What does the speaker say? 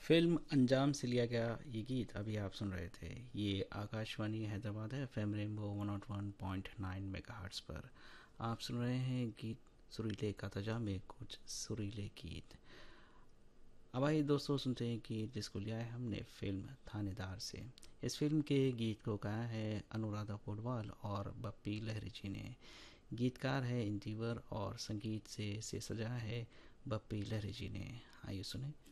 Film अंजाम से लिया गया ये गीत अभी आप सुन रहे थे। ये आकाशवाणी हैदराबाद है, एफएम रेनबो 101.9 मेगाहर्ट्ज़ पर। आप सुन रहे हैं गीत सुरीले का तजा में कुछ सुरीले गीत। अब आइए दोस्तों सुनते हैं गीत जिसको लिया है हमने फिल्म थानेदार से। इस फिल्म के गीत को गाया है अनुराधा पौडवाल और बप्पी लहरी जी ने। गीतकार है इंदिवर और संगीत से सजाया है बप्पी लहरी जी ने। आइए सुने।